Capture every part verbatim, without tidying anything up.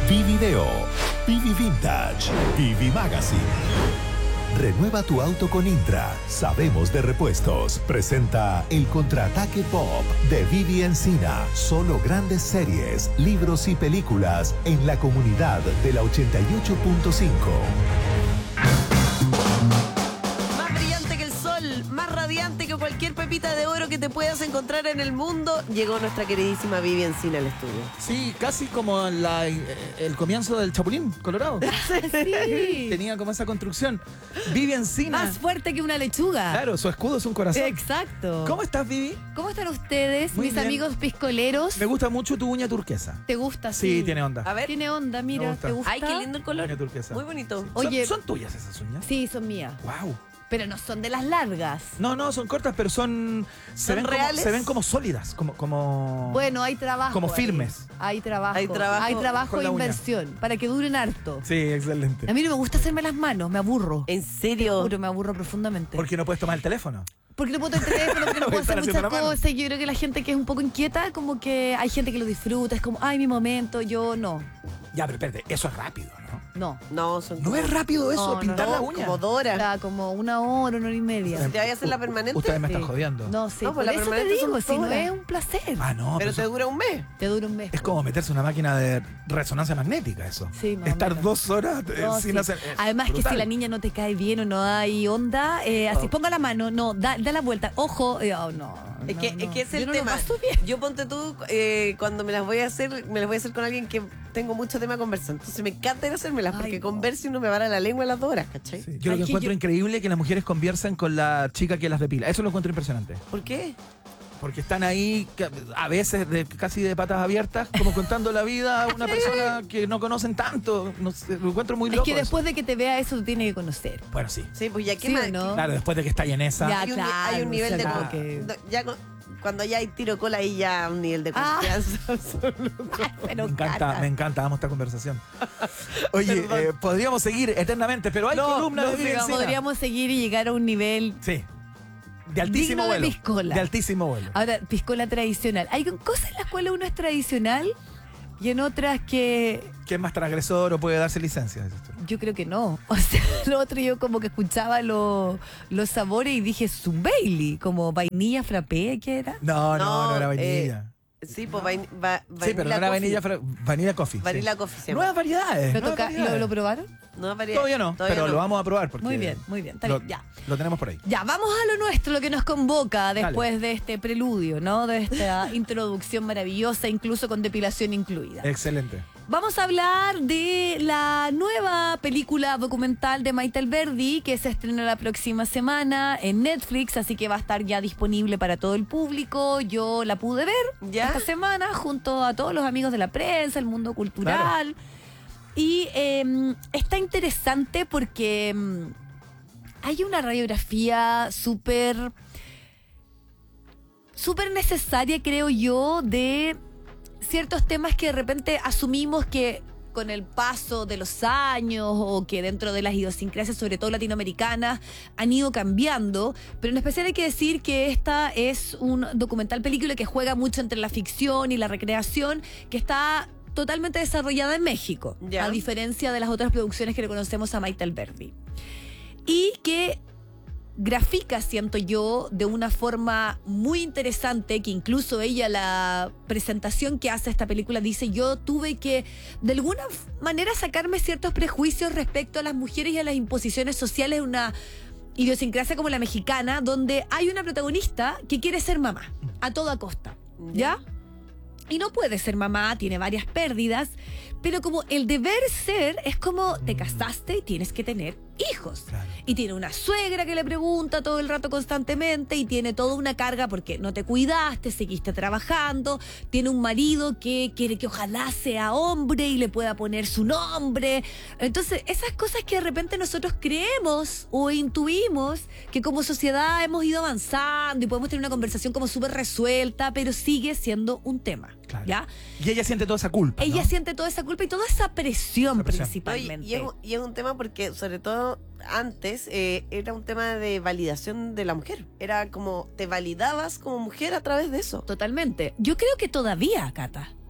Vivideo, Vivi Vintage, Vivi Magazine. Renueva tu auto con Intra. Sabemos de repuestos. Presenta El Contraataque Pop de Vivi Encina. Solo grandes series, libros y películas en la comunidad de la ochenta y ocho punto cinco. Más brillante que el sol, más radiante que cualquier pepita de oro que te puedas encontrar en el mundo, llegó nuestra queridísima Vivi Encina al estudio. Sí, casi como la, el comienzo del Chapulín Colorado. Sí. Tenía como esa construcción. Vivi Encina. Más fuerte que una lechuga. Claro, su escudo es un corazón. Exacto. ¿Cómo estás, Vivi? ¿Cómo están ustedes, Muy mis bien. amigos piscoleros? Me gusta mucho tu uña turquesa. ¿Te gusta? Sí, tiene onda. A ver. Tiene onda, Me mira. gusta. ¿Te gusta? Ay, qué lindo el color. Uña turquesa. Muy bonito. Sí. Oye. ¿Son, son tuyas esas uñas? Sí, son mías. Wow. Pero no son de las largas. No, no, son cortas, pero son. Se ¿Son ven como, reales? se ven como sólidas, como. como Bueno, hay trabajo. Como ahí. firmes. Hay trabajo. Hay trabajo Hay trabajo con e la uña. inversión para que duren harto. Sí, excelente. A mí no me gusta hacerme las manos, me aburro. ¿En serio? Juro, me aburro profundamente. ¿Por qué no puedes tomar el teléfono? Porque no puedo tener teléfono, porque no Voy a puedo estar hacer haciendo muchas la mano. cosas. Yo creo que la gente que es un poco inquieta, como que hay gente que lo disfruta, es como, ay, mi momento, yo no. Ya, pero espérate, eso es rápido, ¿no? No. No, son ¿No es rápido eso, No, no, pintar no, la uña? como Dora. Era como una hora, una hora y media. ¿Te vayas a hacer la permanente? Ustedes me están Sí. jodiendo. No, sí, No, por pues la eso te permanente digo, son si no todas. es un placer. Ah, no, Pero pero te eso- dura un mes. Te dura un mes. es como meterse en una máquina de resonancia magnética, eso. Sí, más o Estar menos. dos horas eh, No, sin sí. hacer. es Además que brutal. si la niña no te cae bien o no hay onda, eh, así Oh. ponga la mano, no, da, da la vuelta, ojo, eh, oh, no. Es no, que, no. es que es Yo el no lo tema. paso bien. Yo ponte tú, eh, cuando me las voy a hacer, me las voy a hacer con alguien que tengo mucho tema de conversar. Entonces me encanta ir a hacérmelas Ay, porque no. converso y uno me va a la lengua a las dos horas, ¿cachai? Sí, Yo lo Ay, que que encuentro yo- increíble es que las mujeres conversan con la chica que las depila. Eso lo encuentro impresionante. ¿Por qué? Porque están ahí ca- a veces de, casi de patas abiertas, como contando la vida a una persona que no conocen tanto. No sé, lo encuentro muy Es loco. que eso. después de que te vea eso, te tiene que conocer. Bueno, sí. Sí, pues ya qué ¿Sí o más. no? Claro, después de que está en esa. Ya. Hay un, ni- claro, hay un nivel o de sea, con- que- no, ya con- cuando ya hay tiro cola ahí ya un nivel de Ah. confianza absoluto. Pero Me encanta, Cata. me encanta, amo esta conversación. Oye, Perdón. eh, podríamos seguir eternamente, pero hay No, columna no de Vivi sigamos. Encina. Podríamos seguir y llegar a un nivel. Sí. De altísimo Digno de vuelo. piscola. De altísimo vuelo. Ahora, piscola tradicional. Hay cosas en las cuales uno es tradicional y en otras que ¿Quién es más transgresor o puede darse licencia? Dices tú? yo creo que no. O sea, lo otro yo como que escuchaba lo- los sabores y dije, es un Bailey, como vainilla frappé, ¿qué era? No, no, no, No, era eh, vainilla. Sí, pues vain- va- sí, pero no era coffee. vainilla, fra- vanilla coffee. sí. Vanilla coffee se llama. Nuevas variedades. ¿Lo, nuevas toca- variedades. ¿lo, lo probaron? No, varía- Todavía no, pero no. lo vamos a probar porque Muy bien, muy bien. Está lo, bien, ya. lo tenemos por ahí. Ya, vamos a lo nuestro, lo que nos convoca después Dale. de este preludio, ¿no? De esta introducción maravillosa, incluso con depilación incluida. Excelente. Vamos a hablar de la nueva película documental de Maite Alberdi que se estrena la próxima semana en Netflix, así que va a estar ya disponible para todo el público. Yo la pude ver ¿Ya? esta semana junto a todos los amigos de la prensa, el mundo cultural. Y eh, está interesante porque mm, hay una radiografía súper súper necesaria, creo yo, de ciertos temas que de repente asumimos que con el paso de los años o que dentro de las idiosincrasias, sobre todo latinoamericanas, han ido cambiando. Pero en especial hay que decir que esta es un documental película que juega mucho entre la ficción y la recreación, que está totalmente desarrollada en México, Ya. a diferencia de las otras producciones que le conocemos a Maite Alberdi. Y que grafica, siento yo, de una forma muy interesante, que incluso ella, la presentación que hace esta película, dice, yo tuve que de alguna f- manera sacarme ciertos prejuicios respecto a las mujeres y a las imposiciones sociales en una idiosincrasia como la mexicana, donde hay una protagonista que quiere ser mamá, a toda costa, ¿ya? Y no puede ser mamá, tiene varias pérdidas, pero como el deber ser es como te casaste y tienes que tener hijos. Claro. Y tiene una suegra que le pregunta todo el rato constantemente y tiene toda una carga porque no te cuidaste, seguiste trabajando, tiene un marido que quiere que ojalá sea hombre y le pueda poner su nombre. Entonces, esas cosas que de repente nosotros creemos o intuimos que como sociedad hemos ido avanzando y podemos tener una conversación como súper resuelta, pero sigue siendo un tema, Claro. ¿ya? Y ella siente toda esa culpa. Ella ¿no? siente toda esa culpa y toda esa presión, Esa presión. No, y, principalmente. y es, un- y es un tema porque, sobre todo antes, eh, era un tema de validación de la mujer. Era como, te validabas como mujer a través de eso. Totalmente. Yo creo que todavía, Cata. O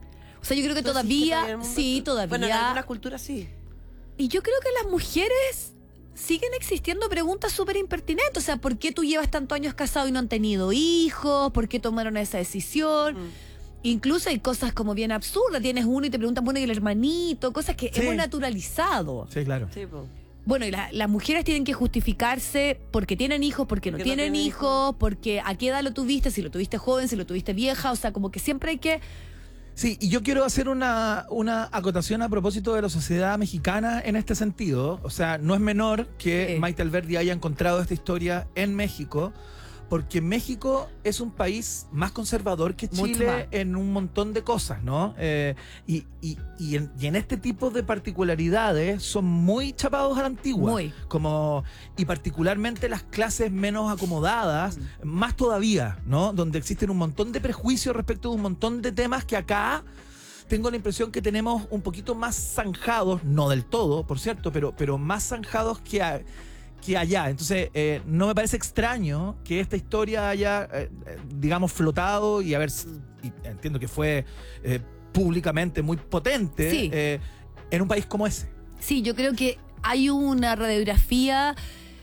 O sea, yo creo que ¿No existe todavía, en el mundo sí, entero? todavía. Bueno, en algunas culturas sí. Y yo creo que las mujeres siguen existiendo preguntas súper impertinentes. O sea, ¿por qué tú llevas tantos años casado y no han tenido hijos? ¿Por qué tomaron esa decisión? Mm. Incluso hay cosas como bien absurdas. Tienes uno y te preguntan, bueno, ¿y el hermanito? Cosas que Sí. hemos naturalizado. Sí, claro. Sí, po. Bueno, y la- las mujeres tienen que justificarse porque tienen hijos, porque no Porque no tienen tienen hijos, porque a qué edad lo tuviste, si lo tuviste joven, si lo tuviste vieja. O sea, como que siempre hay que... Sí, y yo quiero hacer una, una acotación a propósito de la sociedad mexicana en este sentido. O sea, no es menor que Sí. Maite Alberdi haya encontrado esta historia en México, porque México es un país más conservador que Mucho Chile más. en un montón de cosas, ¿no? Eh, y, y, y, en, y en este tipo de particularidades son muy chapados a la antigua. Muy. Como, y particularmente las clases menos acomodadas, más todavía, ¿no? Donde existen un montón de prejuicios respecto de un montón de temas que acá tengo la impresión que tenemos un poquito más zanjados, no del todo, por cierto, pero, pero más zanjados que, a- que allá. Entonces, eh, no me parece extraño que esta historia haya, eh, eh, digamos, flotado y haber, y entiendo que fue eh, públicamente muy potente Sí. eh, en un país como ese. Sí, yo creo que hay una radiografía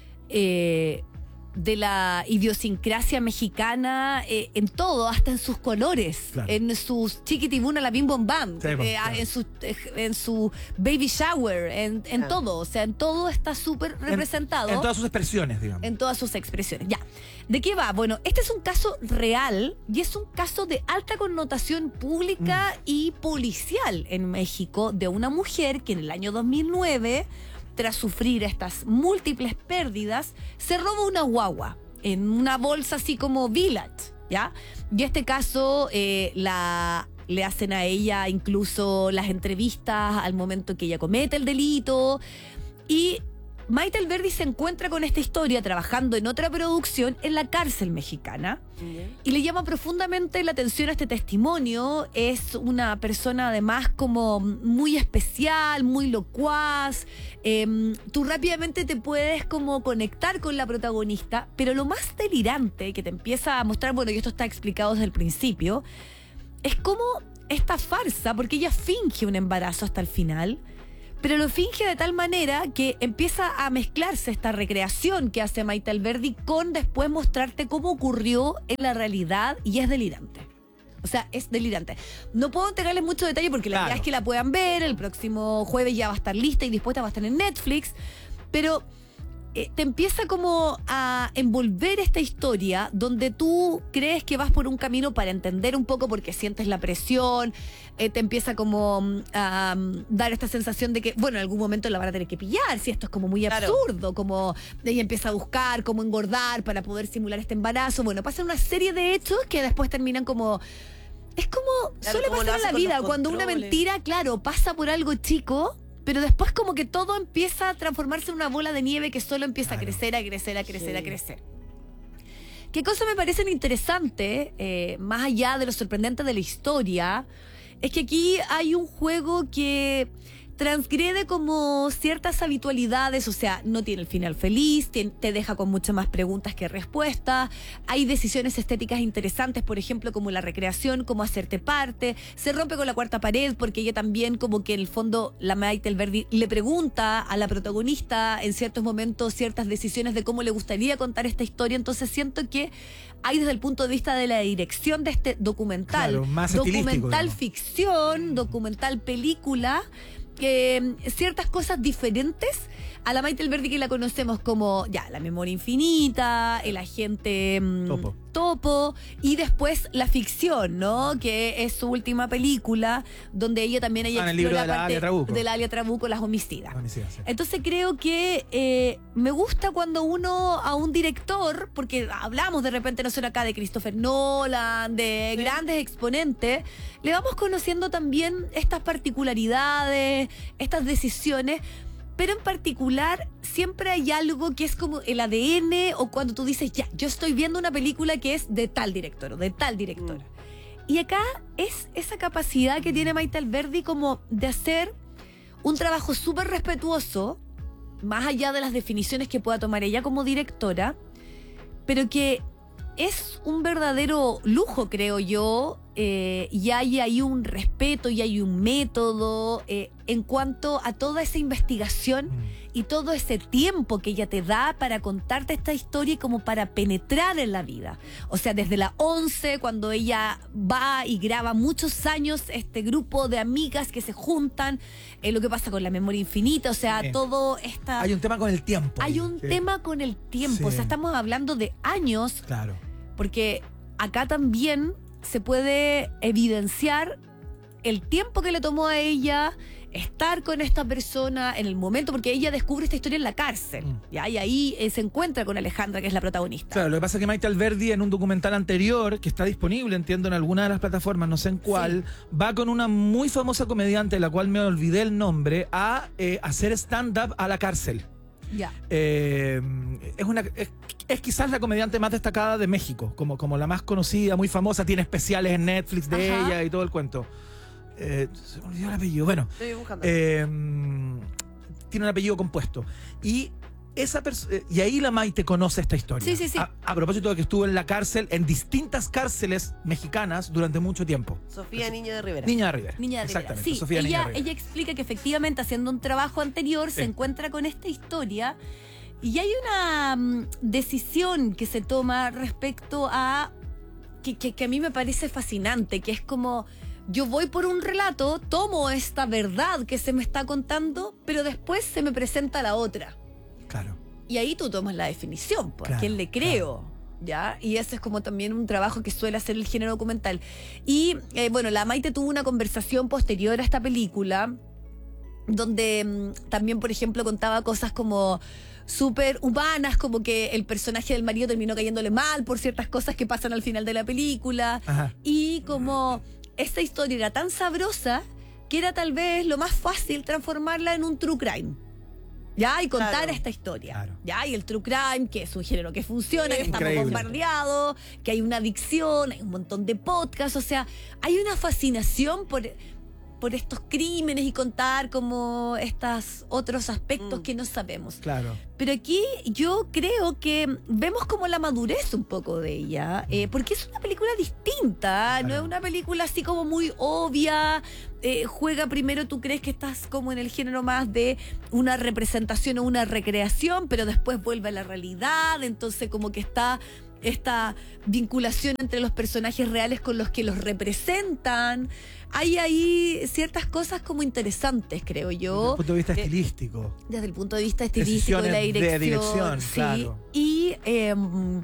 eh, de la idiosincrasia mexicana eh, en todo, hasta en sus colores, Claro. en sus chiquitibuna, la bim bom bam, Sí, pues, eh, claro. en, su, eh, en su baby shower, en, en Claro. todo, o sea, en todo está súper representado. En todas sus expresiones, digamos. En todas sus expresiones. Ya. ¿De qué va? Bueno, este es un caso real y es un caso de alta connotación pública y policial en México de una mujer que en el año dos mil nueve, tras sufrir estas múltiples pérdidas, se roba una guagua en una bolsa así como Village, ¿ya? Y este caso eh, la... le hacen a ella incluso las entrevistas al momento que ella comete el delito. Y Maite Alberdi se encuentra con esta historia trabajando en otra producción en la cárcel mexicana y le llama profundamente la atención a este testimonio. Es una persona además como muy especial, muy locuaz. Eh, tú rápidamente te puedes como conectar con la protagonista, pero lo más delirante que te empieza a mostrar, bueno, y esto está explicado desde el principio, es como esta farsa, porque ella finge un embarazo hasta el final, pero lo finge de tal manera que empieza a mezclarse esta recreación que hace Maite Alberdi con después mostrarte cómo ocurrió en la realidad, y es delirante. O sea, es delirante. No puedo entregarles mucho detalle porque la Claro. idea es que la puedan ver. El próximo jueves ya va a estar lista y dispuesta, va a estar en Netflix. Pero eh, te empieza como a envolver esta historia donde tú crees que vas por un camino para entender un poco porque sientes la presión, eh, te empieza como mm, a mm, dar esta sensación de que, bueno, en algún momento la van a tener que pillar, si esto es como muy Claro. absurdo, como ella empieza a buscar cómo engordar para poder simular este embarazo. Bueno, pasan una serie de hechos que después terminan como... Es como Claro, suele como lo pasar en hace la con vida, los cuando una controles. mentira, claro, pasa por algo chico, pero después como que todo empieza a transformarse en una bola de nieve que solo empieza Claro. a crecer, a crecer, a crecer, Sí. a crecer. ¿Qué cosas me parecen interesantes, eh, más allá de lo sorprendente de la historia? Es que aquí hay un juego que transgrede como ciertas habitualidades, o sea, no tiene el final feliz, te, te deja con muchas más preguntas que respuestas. Hay decisiones estéticas interesantes, por ejemplo, como la recreación, como hacerte parte. Se rompe con la cuarta pared porque ella también como que en el fondo, la Maite Alberdi le pregunta a la protagonista en ciertos momentos ciertas decisiones de cómo le gustaría contar esta historia. Entonces siento que hay desde el punto de vista de la dirección de este documental, Claro, más estilístico, documental digamos. ficción, documental película, eh, ciertas cosas diferentes a la Maite Alberdi que la conocemos como ya la memoria infinita, el agente mm, Topo. Topo, y después la ficción, ¿no? Que es su última película donde ella también ella Ah, en el libro explora de la parte Alia Trabuco. de la Alia Trabuco, Las homicidas. Ah, sí, sí. Entonces creo que eh, me gusta cuando uno a un director, porque hablamos de repente, no solo acá de Christopher Nolan, de grandes exponentes, le vamos conociendo también estas particularidades, estas decisiones, pero en particular siempre hay algo que es como el A D N, o cuando tú dices, ya, yo estoy viendo una película que es de tal director o de tal directora. Y acá es esa capacidad que tiene Maite Alberdi como de hacer un trabajo súper respetuoso, más allá de las definiciones que pueda tomar ella como directora, pero que es un verdadero lujo, creo yo, eh, y hay ahí un respeto y hay un método eh, en cuanto a toda esa investigación Mm. y todo ese tiempo que ella te da para contarte esta historia y como para penetrar en la vida. O sea, desde la once, cuando ella va y graba muchos años este grupo de amigas que se juntan, eh, lo que pasa con la memoria infinita, o sea, Sí. todo esta... Hay un tema con el tiempo. Hay un Sí. tema con el tiempo, Sí. o sea, estamos hablando de años, Claro. porque acá también se puede evidenciar el tiempo que le tomó a ella estar con esta persona en el momento, porque ella descubre esta historia en la cárcel, Mm. ¿ya? Y ahí eh, se encuentra con Alejandra, que es la protagonista. Claro, lo que pasa es que Maite Alberdi en un documental anterior, que está disponible, entiendo, en alguna de las plataformas, no sé en cuál, va con una muy famosa comediante, de la cual me olvidé el nombre, a eh, hacer stand-up a la cárcel. Ya. Eh, es, una, es, es quizás la comediante más destacada de México, como, como la más conocida, muy famosa, tiene especiales en Netflix de Ajá. ella y todo el cuento. Eh, se me olvidó el apellido, bueno. Estoy buscando. Eh, tiene un apellido compuesto. Y esa pers- eh, y ahí la Maite conoce esta historia. Sí, sí, sí. A, a propósito de que estuvo en la cárcel, en distintas cárceles mexicanas durante mucho tiempo. Sofía Niño de Rivera. Niña de Rivera. Niña de Rivera. Exactamente. Sí, Sofía Niña de ella, Rivera. ella explica que efectivamente haciendo un trabajo anterior Sí. se encuentra con esta historia y hay una mm, decisión que se toma respecto a que, que, que a mí me parece fascinante, que es como yo voy por un relato, tomo esta verdad que se me está contando, pero después se me presenta la otra. Claro. Y ahí tú tomas la definición, pues, Claro, ¿a quién le creo? ¿Ya? Y ese es como también un trabajo que suele hacer el género documental. Y eh, bueno, la Maite tuvo una conversación posterior a esta película, donde mm, también, por ejemplo, contaba cosas como súper humanas, como que el personaje del marido terminó cayéndole mal por ciertas cosas que pasan al final de la película. Ajá. Y como esta historia era tan sabrosa que era tal vez lo más fácil transformarla en un true crime. ¿Ya? Y contar Claro. esta historia. Claro. ¿Ya? Y el true crime, que es un género que funciona, que estamos Increíble. bombardeados, que hay una adicción, hay un montón de podcasts, o sea, hay una fascinación por, por estos crímenes y contar como estos otros aspectos Mm. que no sabemos. Claro. Pero aquí yo creo que vemos como la madurez un poco de ella, eh, porque es una película distinta, no es Claro. una película así como muy obvia. Eh, juega primero, tú crees que estás como en el género más de una representación o una recreación, pero después vuelve a la realidad, entonces como que está esta vinculación entre los personajes reales con los que los representan. Hay ahí ciertas cosas como interesantes, creo Desde yo. el punto de vista Eh, estilístico. Desde el punto de vista estilístico de la Decisiones de dirección. dirección, sí. claro. Y eh,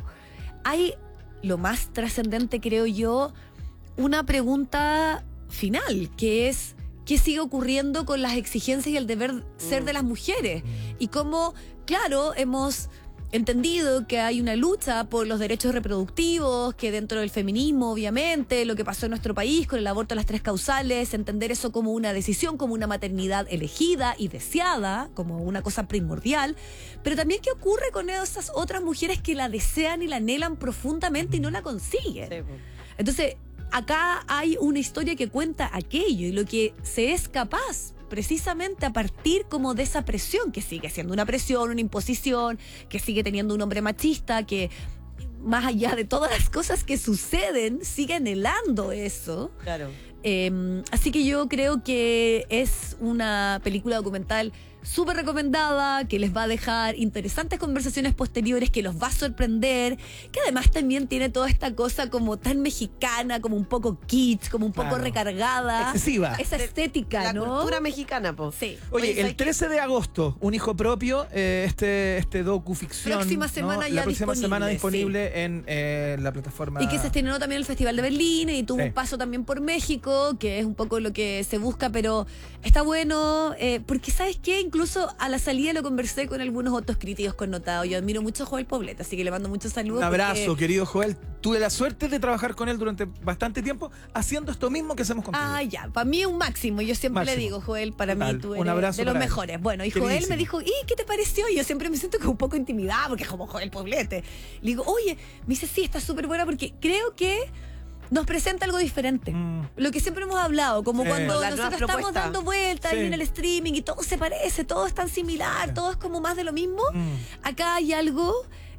hay lo más trascendente, creo yo, una pregunta final, que es ¿qué sigue ocurriendo con las exigencias y el deber ser de las mujeres? Y cómo, claro, hemos entendido que hay una lucha por los derechos reproductivos, que dentro del feminismo, obviamente, lo que pasó en nuestro país con el aborto a las tres causales, entender eso como una decisión, como una maternidad elegida y deseada, como una cosa primordial, pero también qué ocurre con esas otras mujeres que la desean y la anhelan profundamente y no la consiguen. Sí, po. Entonces, acá hay una historia que cuenta aquello y lo que se es capaz precisamente a partir como de esa presión, que sigue siendo una presión, una imposición, que sigue teniendo un hombre machista, que más allá de todas las cosas que suceden, sigue anhelando eso. Claro. Eh, así que yo creo que es una película documental súper recomendada, que les va a dejar interesantes conversaciones posteriores, que los va a sorprender, que además también tiene toda esta cosa como tan mexicana, como un poco kitsch, como un poco Claro. recargada. Excesiva. Esa estética, La ¿no? cultura mexicana, po. Sí. Oye, Oye, el ¿sabes qué? trece de agosto, Un hijo propio, eh, este, este docuficción. Próxima ¿no? semana ya La próxima disponible, semana sí. disponible en eh, la plataforma. Y que se estrenó también en el Festival de Berlín y tuvo Sí. un paso también por México, que es un poco lo que se busca, pero está bueno, eh, porque ¿sabes qué? Incluso a la salida lo conversé con algunos otros críticos connotados. Yo admiro mucho a Joel Poblete, así que le mando muchos saludos. Un abrazo, porque- querido Joel. Tuve la suerte de trabajar con él durante bastante tiempo haciendo esto mismo que hacemos contigo. Ah, ya, para mí es un máximo. Yo siempre le Máximo. digo, Joel, para Total. mí tú Un eres abrazo de los para él. mejores. Bueno, y Joel Queridísimo. me dijo, ¿y qué te pareció? Y yo siempre me siento como un poco intimidada porque es como Joel Poblete. Le digo, oye, me dice, sí, está súper buena porque creo que nos presenta algo diferente. Mm. Lo que siempre hemos hablado, como Sí. cuando Las nosotros nuevas estamos propuestas. dando vueltas Sí. ahí en el streaming y todo se parece, todo es tan similar, Sí. todo es como más de lo mismo. Mm. Acá hay algo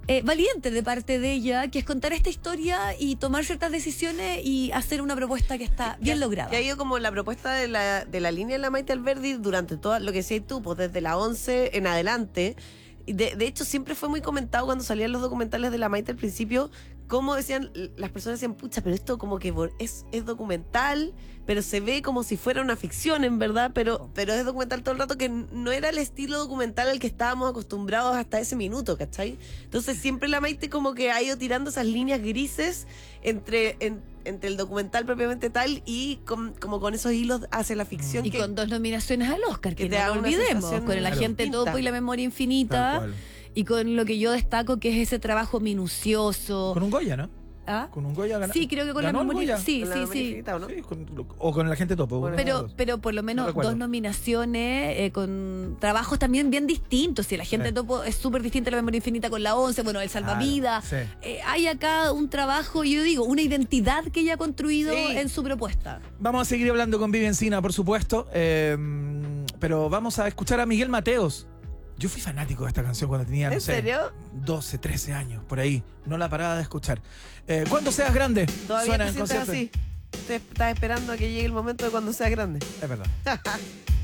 eh, valiente de parte de ella, que es contar esta historia y tomar ciertas decisiones y hacer una propuesta que está bien Que- lograda. Que ha ido como la propuesta de la, de la línea de la Maite Alberdi durante todo lo que decías tú, pues desde la once en adelante. Y De, de hecho, siempre fue muy comentado cuando salían los documentales de la Maite al principio, como decían, las personas decían, pucha, pero esto como que es, es documental, pero se ve como si fuera una ficción, en verdad, pero, pero es documental todo el rato, que no era el estilo documental al que estábamos acostumbrados hasta ese minuto, ¿cachai? Entonces siempre la Maite como que ha ido tirando esas líneas grises entre, en- entre el documental propiamente tal y con- como con esos hilos hacia la ficción. Y que, con dos nominaciones al Oscar, que, que te no da lo una olvidemos, sensación, con El claro, Agente distinta. Topo y La Memoria Tal Infinita, cual. y con lo que yo destaco que es ese trabajo minucioso. Con un Goya, ¿no? ¿Ah? Con un Goya ganó. Sí, creo que con La ¿Ganó el Memoria. Goya? Sí, con la sí, memoria sí. infinita, ¿o no? Sí, con- o con el agente topo. Bueno, uno de los Pero, dos. pero por lo menos No recuerdo. dos nominaciones eh, con trabajos también bien distintos. Si el Agente Sí. Topo es súper distinta a La Memoria Infinita con la once, bueno, El Salvavidas. Claro, sí. Eh, hay acá un trabajo, yo digo, una identidad que ella ha construido Sí. en su propuesta. Vamos a seguir hablando con Vivi Encina, por supuesto. eh, pero vamos a escuchar a Miguel Mateos. Yo fui fanático de esta canción cuando tenía, no ¿En sé, serio? doce, trece años, por ahí. No la paraba de escuchar. Eh, cuando seas grande, Todavía suena te en sientes concierto. así. Te estás esperando a que llegue el momento de cuando sea grande. Es verdad.